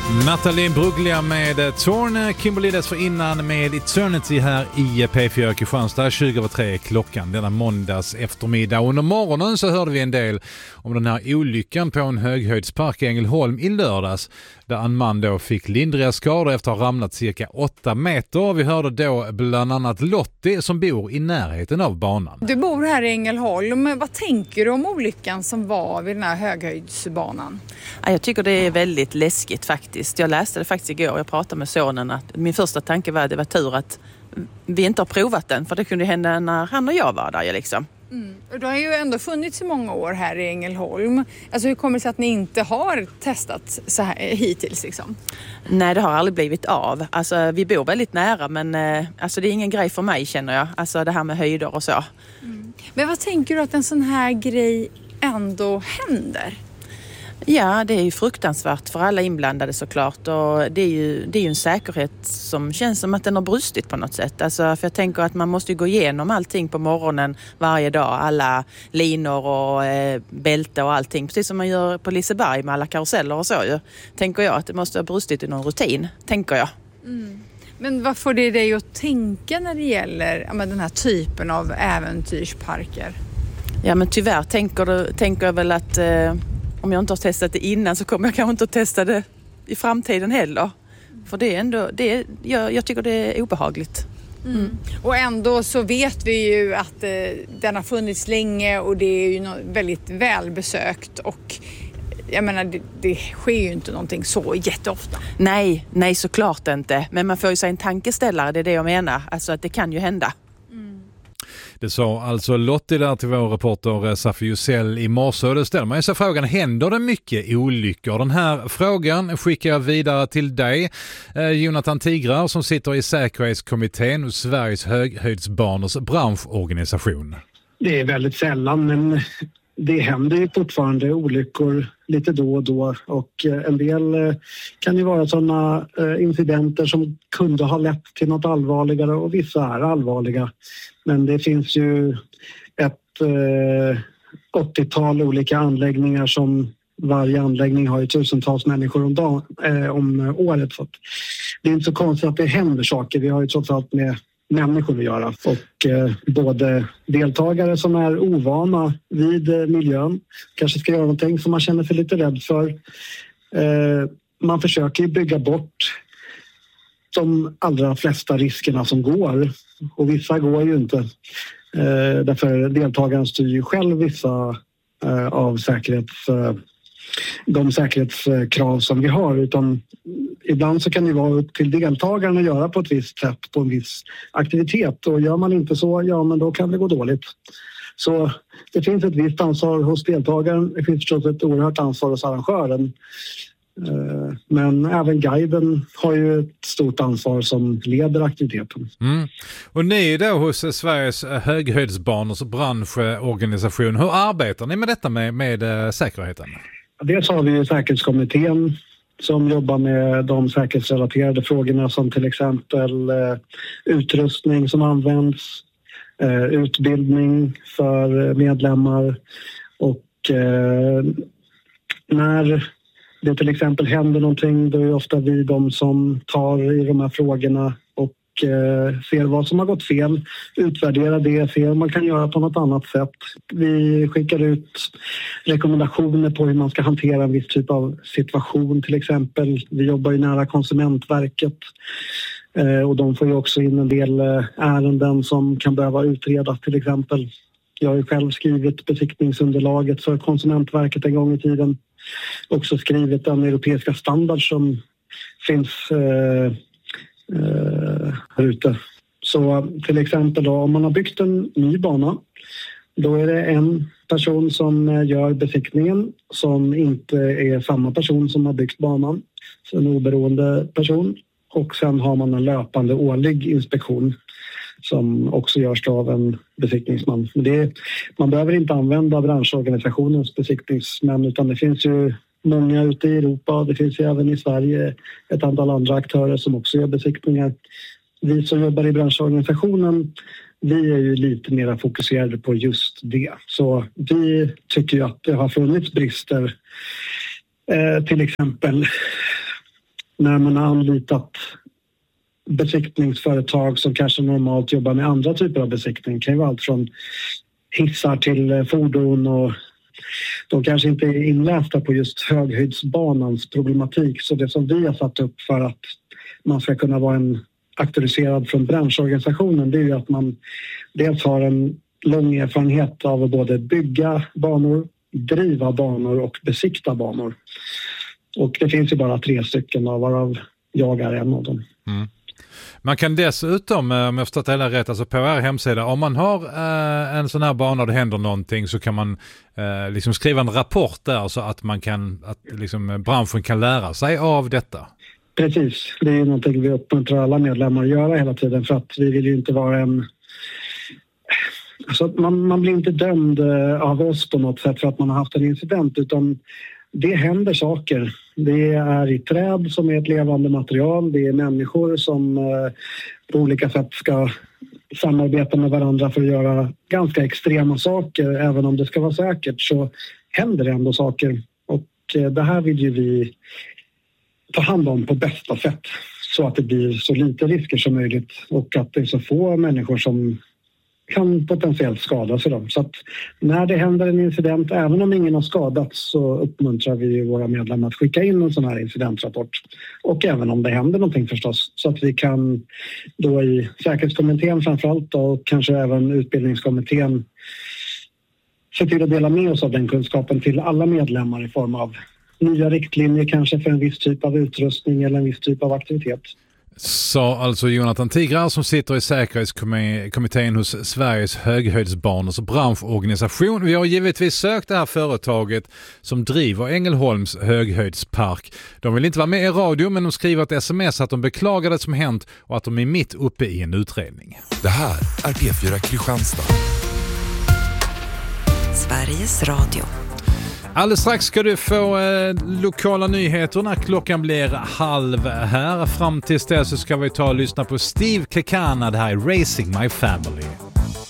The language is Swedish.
Nathalie Bruglia med Torn, Kimberly dessförinnan med Eternity här i P4 Kristianstad. 20:03 klockan denna måndags eftermiddag. Under morgonen så hörde vi en del om den här olyckan på en höghöjdspark i Ängelholm i lördags, där en man då fick lindriga skador efter att ha ramlat cirka 8 meter. Vi hörde då bland annat Lottie som bor i närheten av banan. Du bor här i Ängelholm. Vad tänker du om olyckan som var vid den här höghöjdsbanan? Jag tycker det är väldigt läskigt faktiskt. Jag läste det faktiskt igår. Jag pratade med sonen att min första tanke var att det var tur att vi inte har provat den. För det kunde hända när han och jag var där liksom. Och det har ju ändå funnits i många år här i Ängelholm. Alltså hur kommer det sig att ni inte har testat så här hittills liksom? Nej, det har aldrig blivit av. Alltså vi bor väldigt nära, men alltså, det är ingen grej för mig känner jag. Alltså det här med höjder och så. Men vad tänker du att en sån här grej ändå händer? Ja, det är ju fruktansvärt för alla inblandade såklart, och det är ju en säkerhet som känns som att den har brustit på något sätt. Alltså, för jag tänker att man måste ju gå igenom allting på morgonen varje dag, alla linor och bälte och allting, precis som man gör på Liseberg med alla karuseller och så ju. Tänker jag att det måste ha brustit i någon rutin, tänker jag. Men vad får det dig att tänka när det gäller den här typen av äventyrsparker? Ja, men tyvärr tänker jag väl att om jag inte har testat det innan så kommer jag kanske inte att testa det i framtiden heller. För det är ändå, jag tycker det är obehagligt. Och ändå så vet vi ju att den har funnits länge och det är ju väldigt välbesökt, och jag menar det sker ju inte någonting så jätteofta. Nej såklart inte. Men man får ju sig en tankeställare, det är det jag menar. Alltså att det kan ju hända. Det sa alltså Lottie där till vår reporter Safi Jusell i morse. Och det ställer man sig frågan, händer det mycket olyckor? Den här frågan skickar jag vidare till dig, Jonathan Tigrar, som sitter i säkerhetskommittén hos Sveriges höghöjdsbanors branschorganisation. Det är väldigt sällan, men det händer ju fortfarande olyckor lite då och då, och en del kan ju vara sådana incidenter som kunde ha lett till något allvarligare, och vissa är allvarliga. Men det finns ju ett 80-tal olika anläggningar som varje anläggning har ju tusentals människor om året. Så det är inte så konstigt att det händer saker. Vi har ju trots allt med människor att göra, och både deltagare som är ovana vid miljön kanske ska göra någonting som man känner sig lite rädd för. Man försöker ju bygga bort de allra flesta riskerna som går, och vissa går ju inte. Därför deltagaren styr ju själv vissa av de säkerhetskrav som vi har, utan ibland så kan det vara upp till deltagaren att göra på ett visst sätt på en viss aktivitet, och gör man inte så, ja men då kan det gå dåligt. Så det finns ett visst ansvar hos deltagaren, det finns förstås ett oerhört ansvar hos arrangören. Men även guiden har ju ett stort ansvar som leder aktiviteten. Och ni är då hos Sveriges höghöjdsbanors branschorganisation. Hur arbetar ni med detta med säkerheten? Dels har vi säkerhetskommittén som jobbar med de säkerhetsrelaterade frågorna, som till exempel utrustning som används, utbildning för medlemmar, och när det till exempel händer någonting, då är ofta vi de som tar i de här frågorna och ser vad som har gått fel, utvärderar det, ser om man kan göra på något annat sätt. Vi skickar ut rekommendationer på hur man ska hantera en viss typ av situation till exempel. Vi jobbar ju nära Konsumentverket, och de får ju också in en del ärenden som kan behöva utredas till exempel. Jag har ju själv skrivit besiktningsunderlaget för Konsumentverket en gång i tiden. Också skrivit den europeiska standard som finns här ute. Så till exempel då, om man har byggt en ny bana, då är det en person som gör besiktningen som inte är samma person som har byggt banan. Så en oberoende person. Och sen har man en löpande årlig inspektion som också görs av en besiktningsman. Man behöver inte använda branschorganisationens besiktningsmän, utan det finns ju många ute i Europa, det finns ju även i Sverige ett antal andra aktörer som också gör besiktningar. Vi som jobbar i branschorganisationen, vi är ju lite mer fokuserade på just det. Så vi tycker ju att det har funnits brister. Till exempel när man har anlitat besiktningsföretag som kanske normalt jobbar med andra typer av besiktning. Det kan ju vara allt från hissar till fordon, och de kanske inte är inlästa på just höghöjdsbanans problematik. Så det som vi har satt upp för att man ska kunna vara en auktoriserad från branschorganisationen, det är ju att man dels har en lång erfarenhet av att både bygga banor, driva banor och besikta banor. Och det finns ju bara 3 stycken av, varav jag är en av dem. Mm. Man kan dessutom, om jag förstått det hela rätt, alltså på er hemsida, om man har en sån här bana och det händer någonting, så kan man liksom skriva en rapport där, så att man kan, att liksom branschen kan lära sig av detta. Precis, det är någonting vi uppmuntrar alla medlemmar att göra hela tiden, för att vi vill ju inte vara en... Alltså man blir inte dömd av oss på något sätt för att man har haft en incident, utan det händer saker. Det är i träd som är ett levande material. Det är människor som på olika sätt ska samarbeta med varandra för att göra ganska extrema saker. Även om det ska vara säkert, så händer det ändå saker. Och det här vill ju vi ta hand om på bästa sätt, så att det blir så lite risker som möjligt och att det är så få människor som kan potentiellt skada sig dem. Så att när det händer en incident, även om ingen har skadats, så uppmuntrar vi våra medlemmar att skicka in en sån här incidentrapport. Och även om det händer någonting förstås, så att vi kan då i säkerhetskommittén framförallt, och kanske även utbildningskommittén, se till att dela med oss av den kunskapen till alla medlemmar i form av nya riktlinjer kanske för en viss typ av utrustning eller en viss typ av aktivitet. Sa alltså Jonathan Tigrar, som sitter i säkerhetskommittén hos Sveriges höghöjdsbanors branschorganisation. Vi har givetvis sökt det här företaget som driver Ängelholms höghöjdspark. De vill inte vara med i radio, men de skriver ett sms att de beklagar det som hänt och att de är mitt uppe i en utredning. Det här är P4 Kristianstad. Sveriges Radio. Alldeles strax ska du få lokala nyheter när klockan blir 12:30 här. Fram tills dess så ska vi ta och lyssna på Steve Kekana. Det här är Racing My Family.